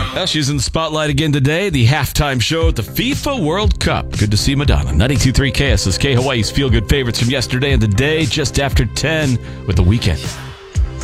Well, she's in the spotlight again today. The halftime show at the FIFA World Cup. Good to see Madonna. 92.3 KSSK, Hawaii's feel-good favorites from yesterday and today, just after 10 with The Weeknd.